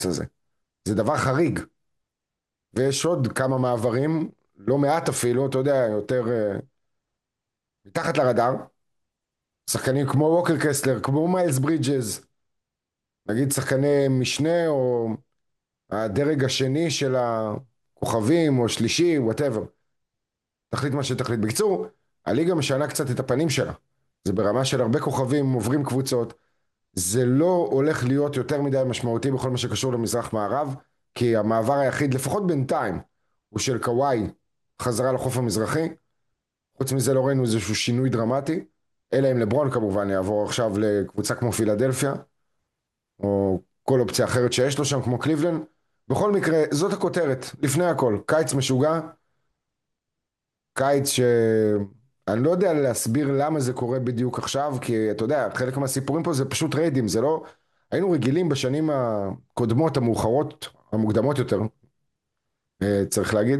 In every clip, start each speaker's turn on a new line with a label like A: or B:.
A: הזה. זה דבר חריג. ויש עוד כמה מעברים, לא מעט אפילו, אתה יודע, יותר מתחת לרדאר. שחקנים כמו ווקר קסלר, כמו מיילס ברידג'ז, נגיד שחקני משנה או הדרג השני של הכוכבים או שלישי, whatever. תחליט מה שתחליט. בקיצור, הליגה משנה קצת את הפנים שלה. זה ברמה של הרבה כוכבים עוברים קבוצות. זה לא הולך להיות יותר מדי משמעותי בכל מה שקשור למזרח מערב, כי המעבר היחיד, לפחות בינתיים, הוא של קוואי חזרה לחוף המזרחי. חוץ מזה לא ראינו איזשהו שינוי דרמטי, אלא אם לברון כמובן יעבור עכשיו לקבוצה כמו פילדלפיה, או כל אופציה אחרת שיש לו שם כמו קליבלנד. בכל מקרה, זאת הכותרת, לפני הכל, קיץ משוגע, קיץ אני לא יודע להסביר למה זה קורה בדיוק עכשיו, כי אתה יודע, חלק מהסיפורים פה זה פשוט ריידים, זה לא... היינו רגילים בשנים הקודמות, המאוחרות, המוקדמות יותר, צריך להגיד,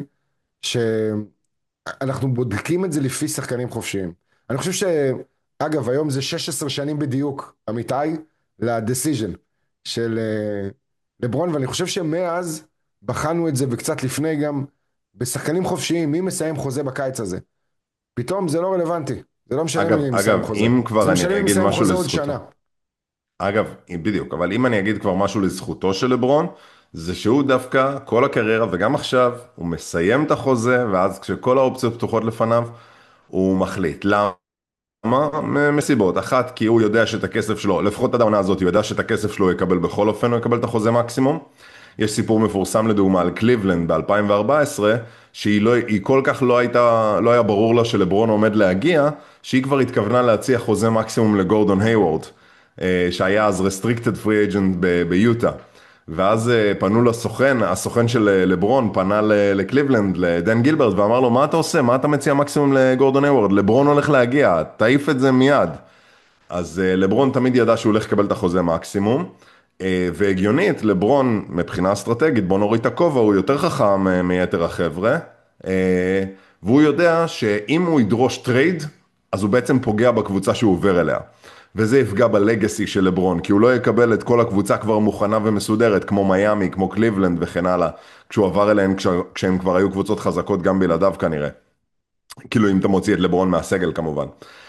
A: שאנחנו בודקים את זה לפי שחקנים חופשיים. אני חושב אגב, היום זה 16 שנים בדיוק, אמיתי, לדסיז'ן של לברון, ואני חושב שמאז בחנו את זה, וקצת לפני גם, בשחקנים חופשיים, מי מסיים חוזה בקיץ הזה. פתאום זה לא רלוונטי, זה לא משנה מי מסיים
B: אגב,
A: חוזה.
B: אם
A: זה
B: כבר
A: משנה
B: אני
A: מי
B: אגיד
A: מסיים
B: משהו
A: חוזה עוד
B: לזכותו.
A: שנה.
B: אגב, בדיוק, אבל אם אני אגיד כבר משהו לזכותו של לברון, זה שהוא דווקא כל הקריירה וגם עכשיו, הוא מסיים את החוזה, ואז כשכל האופציות פתוחות לפניו, הוא מחליט. למה? מסיבות. אחת, כי הוא יודע שאת הכסף שלו, לפחות עד העונה הזאת, הוא יודע שאת הכסף שלו הוא יקבל בכל אופן, הוא יקבל את החוזה מקסימום. יש סיפור מפורסם לדוגמה על קליבלנד ב-2014, היא כל כך לא היה ברור לה שלברון עומד להגיע, שהיא כבר התכוונה להציע חוזה מקסימום לגורדון היוורד, שהיה אז restricted free agent ביוטה. ואז פנו לסוכן, הסוכן של לברון פנה לקליבלנד, לדן גילברט, ואמר לו, מה אתה עושה? מה אתה מציע מקסימום לגורדון היוורד? לברון הולך להגיע, תעיף את זה מיד. אז לברון תמיד ידע שהוא הולך לקבל את החוזה מקסימום, והגיונית, לברון מבחינה אסטרטגית, בוא נוריד את הכובע, הוא יותר חכם מיתר החבר'ה, והוא יודע שאם הוא ידרוש טרייד, אז הוא בעצם פוגע בקבוצה שהוא עובר אליה. וזה יפגע בלגסי של לברון, כי הוא לא יקבל את כל הקבוצה כבר מוכנה ומסודרת, כמו מיאמי, כמו קליבלנד וכן הלאה, כשהוא עבר אליהם כשהם כבר היו קבוצות חזקות גם בלעדיו כנראה. כאילו אם אתה מוציא את לברון מהסגל כמובן.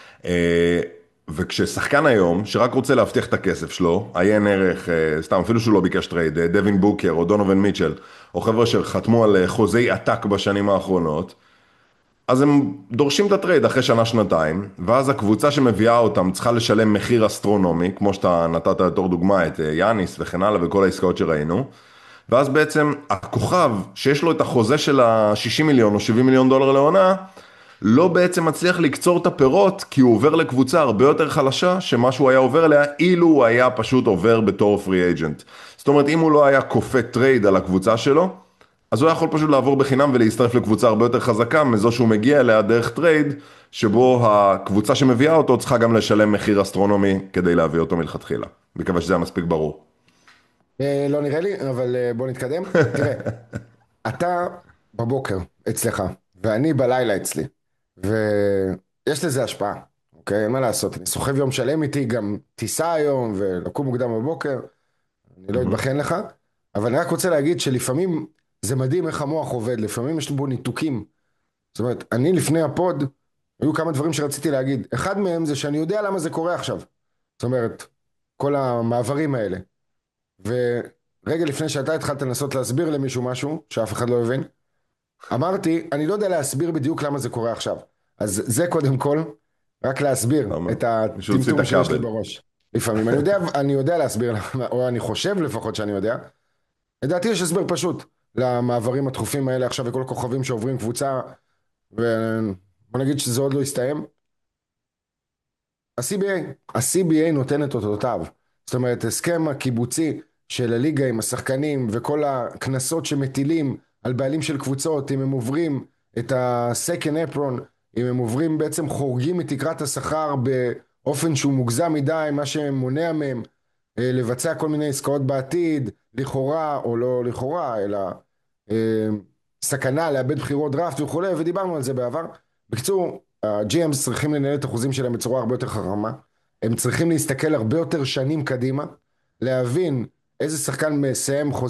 B: וכששחקן היום, שרק רוצה להבטיח את הכסף שלו, עיין ערך, סתם אפילו שהוא לא ביקש טרייד, דווין בוקר או דונובין מיטשל, או חבר'ה שחתמו על חוזי עתק בשנים האחרונות, אז הם דורשים את הטרייד אחרי שנה-שנתיים, ואז הקבוצה שמביאה אותם צריכה לשלם מחיר אסטרונומי, כמו שאתה נתת לתור דוגמה את יאניס וכן הלאה וכל העסקאות שראינו, ואז בעצם הכוכב שיש לו את החוזה של ה-60 מיליון או 70 מיליון דולר לעונה, לא בעצם מצליח לקצור את הפירות, כי הוא עובר לקבוצה הרבה יותר חלשה, שמה שהוא היה עובר אליה, אילו הוא היה פשוט עובר בתור פרי אייג'נט. זאת אומרת, אם הוא לא היה כופה טרייד על הקבוצה שלו, אז הוא יכול פשוט לעבור בחינם ולהצטרף לקבוצה הרבה יותר חזקה, מזו שהוא מגיע אליה דרך טרייד, שבו הקבוצה שמביאה אותו צריכה גם לשלם מחיר אסטרונומי, כדי להביא אותו מלכתחילה. מקווה שזה היה מספיק ברור.
A: לא נראה לי, אבל בוא נתקדם. תראה, אתה בבוקר אצלך, ואני בלילה אצלי, ויש לזה השפעה, אוקיי? אין מה לעשות, אני סוחב יום שלם איתי, גם טיסה היום, ולקום מוקדם בבוקר, אני לא
B: מהמם.
A: אתבחן לך, אבל אני רק רוצה להגיד שלפעמים זה מדהים איך המוח עובד, לפעמים יש בו ניתוקים. זאת אומרת, אני לפני הפוד, היו כמה דברים שרציתי להגיד. אחד מהם זה שאני יודע למה זה קורה עכשיו. זאת אומרת, כל המעברים האלה. ורגע לפני שאתה התחלת לנסות להסביר למישהו משהו, שאף אחד לא הבין, אמרתי, אני לא יודע להסביר בדיוק למה זה קורה עכשיו. אז זה קודם כל, רק להסביר
B: למה?
A: את
B: מישהו הוציא את
A: הטמטום שיש לי
B: הכבל.
A: בראש. לפעמים, אני יודע להסביר, או אני חושב לפחות שאני יודע. לדעתי יש הסבר פשוט למעברים התכופים האלה עכשיו וכל הכוכבים שעוברים קבוצה, ובוא נגיד שזה עוד לא הסתיים. ה-CBA נותן את אותותיו. זאת אומרת, הסכם הקיבוצי של הליגה עם השחקנים וכל הקנסות שמטילים על בעלים של קבוצות, אם הם עוברים את ה-second apron, אם הם עוברים בעצם חורגים מתקרת השכר באופן שהוא מוגזם מדי, מה שמונע מהם לבצע כל מיני עסקאות בעתיד, לכאורה או לא לכאורה, אלא אה, סכנה לאבד בחירות דראפט וכו', ודיברנו על זה בעבר. בקיצור, ה-GMs צריכים לנהל את החוזים שלהם בצורה הרבה יותר חכמה, הם צריכים להסתכל הרבה יותר שנים קדימה, להבין איזה שחקן מסיים חוזה